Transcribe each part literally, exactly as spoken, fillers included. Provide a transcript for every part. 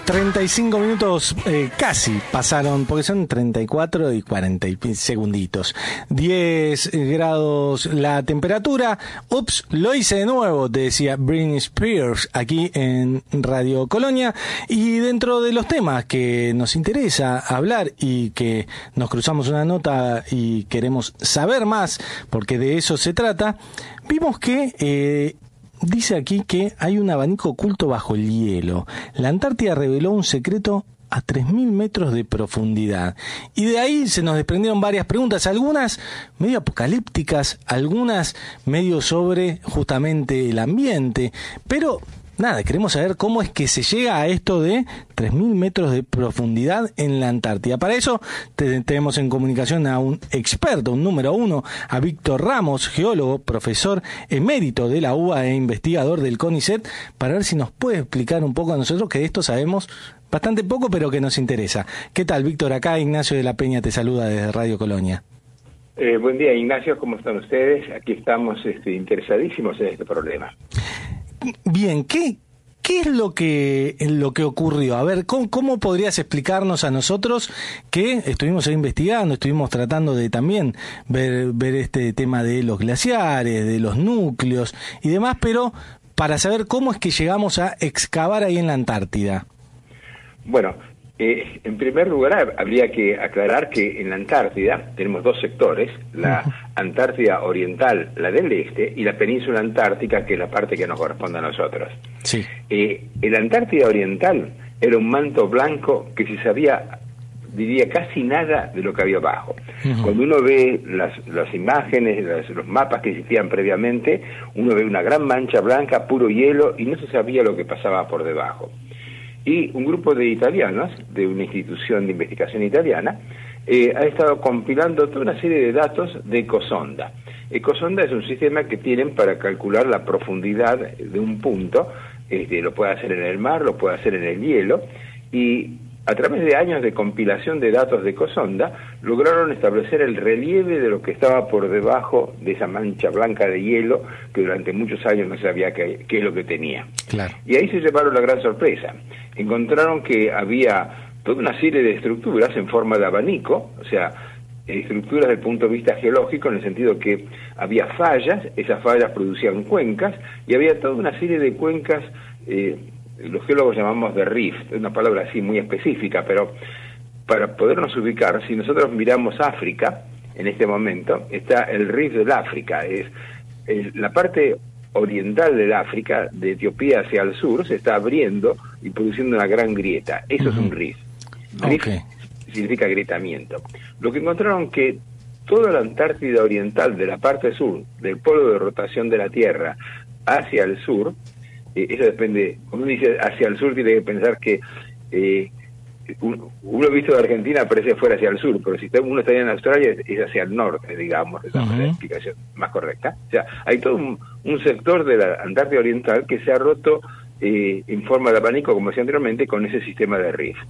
treinta y cinco minutos eh, casi pasaron, porque son treinta y cuatro y cuarenta segunditos. diez grados la temperatura. Ups, lo hice de nuevo, te decía Britney Spears aquí en Radio Colonia. Y dentro de los temas que nos interesa hablar y que nos cruzamos una nota y queremos saber más, porque de eso se trata, vimos que... Eh, Dice aquí que hay un abanico oculto bajo el hielo. La Antártida reveló un secreto a tres mil metros de profundidad. Y de ahí se nos desprendieron varias preguntas, algunas medio apocalípticas, algunas medio sobre justamente el ambiente, pero... Nada, queremos saber cómo es que se llega a esto de tres mil metros de profundidad en la Antártida. Para eso te, tenemos en comunicación a un experto, un número uno, a Víctor Ramos, geólogo, profesor emérito de la U B A e investigador del CONICET, para ver si nos puede explicar un poco a nosotros, que de esto sabemos bastante poco, pero que nos interesa. ¿Qué tal, Víctor? Acá Ignacio de la Peña te saluda desde Radio Colonia. Eh, buen día, Ignacio, ¿cómo están ustedes? Aquí estamos este, interesadísimos en este problema. Bien, ¿qué, qué es lo que, lo que ocurrió? A ver, ¿cómo, ¿cómo podrías explicarnos a nosotros que estuvimos ahí investigando, estuvimos tratando de también ver, ver este tema de los glaciares, de los núcleos y demás, pero para saber cómo es que llegamos a excavar ahí en la Antártida? Bueno, eh, en primer lugar habría que aclarar que en la Antártida tenemos dos sectores, la uh-huh. Antártida Oriental, la del este, y la península antártica, que es la parte que nos corresponde a nosotros. Sí. Eh, en la Antártida Oriental era un manto blanco que se sabía, diría, casi nada de lo que había abajo. Uh-huh. Cuando uno ve las, las imágenes, las, los mapas que existían previamente, uno ve una gran mancha blanca, puro hielo, y no se sabía lo que pasaba por debajo. Y un grupo de italianos, de una institución de investigación italiana, eh, ha estado compilando toda una serie de datos de Ecosonda. Ecosonda es un sistema que tienen para calcular la profundidad de un punto, este, lo puede hacer en el mar, lo puede hacer en el hielo, y a través de años de compilación de datos de Ecosonda, lograron establecer el relieve de lo que estaba por debajo de esa mancha blanca de hielo, que durante muchos años no sabía qué, qué es lo que tenía. Claro. Y ahí se llevaron la gran sorpresa. Encontraron que había toda una serie de estructuras en forma de abanico, o sea, estructuras desde el punto de vista geológico, en el sentido que había fallas, esas fallas producían cuencas, y había toda una serie de cuencas, eh, los geólogos llamamos de rift, es una palabra así muy específica, pero para podernos ubicar, si nosotros miramos África, en este momento, está el rift del África, es, es la parte oriental del África, de Etiopía hacia el sur, se está abriendo y produciendo una gran grieta. Eso uh-huh. es un rift. Rift okay. significa agrietamiento. Lo que encontraron que toda la Antártida Oriental, de la parte sur, del polo de rotación de la Tierra hacia el sur, eh, eso depende, cuando uno dice hacia el sur tiene que pensar que eh, uno, uno visto de Argentina parece fuera hacia el sur, pero si uno está en Australia es hacia el norte, digamos, esa uh-huh. es la explicación más correcta. O sea, hay todo un, un sector de la Antártida Oriental que se ha roto eh, en forma de abanico, como decía anteriormente, con ese sistema de rift.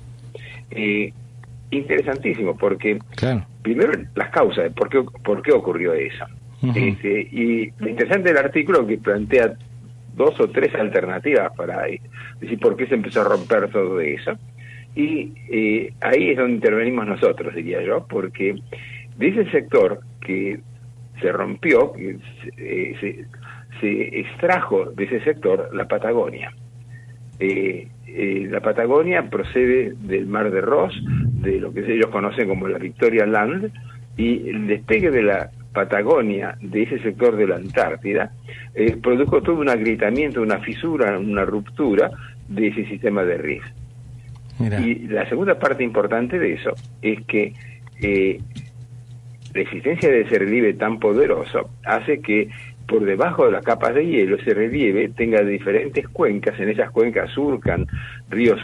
Eh, interesantísimo, porque claro. primero las causas de por qué, por qué ocurrió eso. Uh-huh. Este, y lo interesante del artículo que plantea dos o tres alternativas para decir por qué se empezó a romper todo eso. Y eh, ahí es donde intervenimos nosotros, diría yo, porque de ese sector que se rompió, que eh, se, se extrajo de ese sector la Patagonia. Eh, eh, la Patagonia procede del Mar de Ross, de lo que ellos conocen como la Victoria Land, y el despegue de la Patagonia, de ese sector de la Antártida, eh, produjo todo un agrietamiento, una fisura, una ruptura de ese sistema de rift. Mira. Y la segunda parte importante de eso es que eh, la existencia de ese relieve tan poderoso hace que por debajo de las capas de hielo ese relieve tenga diferentes cuencas, en esas cuencas surcan ríos